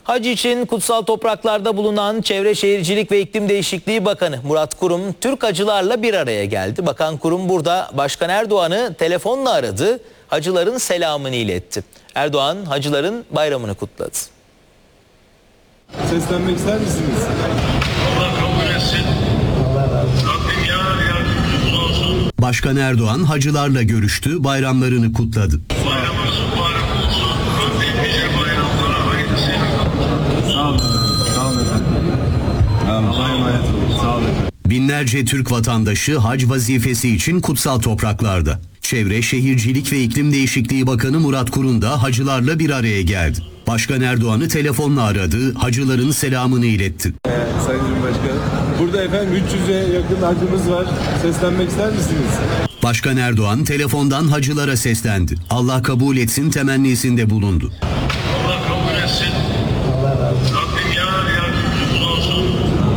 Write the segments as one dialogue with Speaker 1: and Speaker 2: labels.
Speaker 1: Hac için kutsal topraklarda bulunan Çevre Şehircilik ve İklim Değişikliği Bakanı Murat Kurum, Türk hacılarla bir araya geldi. Bakan Kurum burada Başkan Erdoğan'ı telefonla aradı, hacıların selamını iletti. Erdoğan hacıların bayramını kutladı.
Speaker 2: Seslenmek ister misiniz?
Speaker 3: Allah kabul etsin. Rabbim yardımcımız olsun.
Speaker 4: Başkan Erdoğan hacılarla görüştü, bayramlarını kutladı.
Speaker 3: Bayramınız mübarek olsun. Rabbim nice bayramlara hayırlısıyla.
Speaker 2: Sağ olun. Sağ olun efendim. Allah'a emanet olun. Sağ olun.
Speaker 4: Binlerce Türk vatandaşı hac vazifesi için kutsal topraklarda. Çevre, Şehircilik ve İklim Değişikliği Bakanı Murat Kurum da hacılarla bir araya geldi. Başkan Erdoğan'ı telefonla aradı, hacıların selamını iletti.
Speaker 2: Sayın Cumhurbaşkanım. Burada efendim 300'e yakın hacımız var. Seslenmek ister misiniz?
Speaker 4: Başkan Erdoğan telefondan hacılara seslendi. Allah kabul etsin temennisinde bulundu.
Speaker 3: Allah kabul etsin. Rabbim yardımcımız olsun.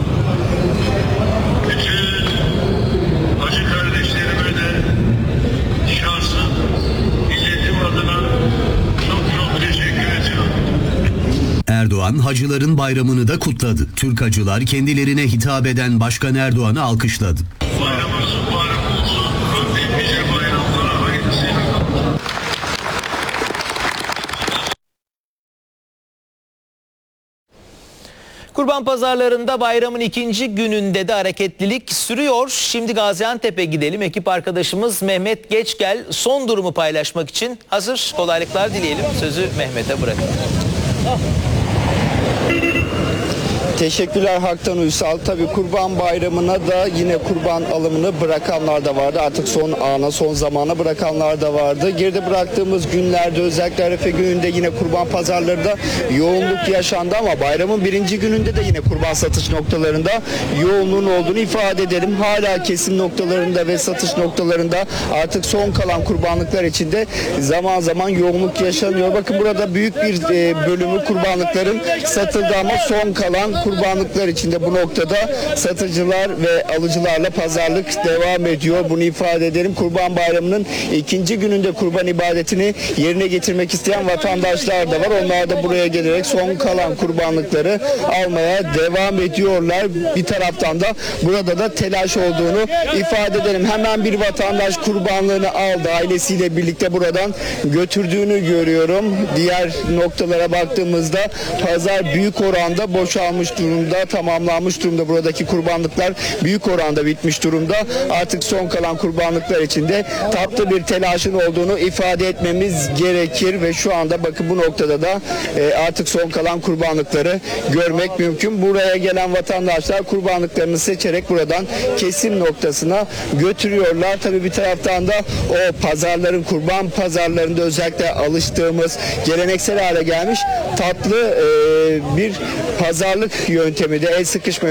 Speaker 3: Bütün hacı kardeşlerime de şahsım, milletim adına çok teşekkür ediyorum.
Speaker 4: Erdoğan hacıların bayramını da kutladı. Türk hacılar kendilerine hitap eden Başkan Erdoğan'ı alkışladı.
Speaker 3: Bayramınız mübarek olsun. Rabbim nice bayramlara hayırlısıyla.
Speaker 1: Kurban pazarlarında bayramın ikinci gününde de hareketlilik sürüyor. Şimdi Gaziantep'e gidelim. Ekip arkadaşımız Mehmet Geçgel son durumu paylaşmak için hazır. Kolaylıklar dileyelim. Sözü Mehmet'e bırakalım.
Speaker 5: Teşekkürler Haktan Uysal. Tabii Kurban Bayramı'na da yine kurban alımını bırakanlar da vardı. Artık son ana, son zamana bırakanlar da vardı. Geride bıraktığımız günlerde özellikle Arefe gününde yine kurban pazarlarında yoğunluk yaşandı ama bayramın birinci gününde de yine kurban satış noktalarında yoğunluğun olduğunu ifade edelim. Hala kesim noktalarında ve satış noktalarında artık son kalan kurbanlıklar içinde zaman zaman yoğunluk yaşanıyor. Bakın burada büyük bir bölümü kurbanlıkların satıldı ama son kalan kurbanlıklar içinde bu noktada satıcılar ve alıcılarla pazarlık devam ediyor. Bunu ifade edelim. Kurban Bayramı'nın ikinci gününde kurban ibadetini yerine getirmek isteyen vatandaşlar da var. Onlar da buraya gelerek son kalan kurbanlıkları almaya devam ediyorlar. Bir taraftan da burada da telaş olduğunu ifade edelim. Hemen bir vatandaş kurbanlığını aldı. Ailesiyle birlikte buradan götürdüğünü görüyorum. Diğer noktalara baktığımızda pazar büyük oranda boşalmış durumda, tamamlanmış durumda. Buradaki kurbanlıklar büyük oranda bitmiş durumda. Artık son kalan kurbanlıklar içinde tatlı bir telaşın olduğunu ifade etmemiz gerekir ve şu anda bakın bu noktada da artık son kalan kurbanlıkları görmek mümkün. Buraya gelen vatandaşlar kurbanlıklarını seçerek buradan kesim noktasına götürüyorlar. Tabii bir taraftan da o pazarların, kurban pazarlarında özellikle alıştığımız geleneksel hale gelmiş tatlı bir pazarlık yöntemi de el sıkışma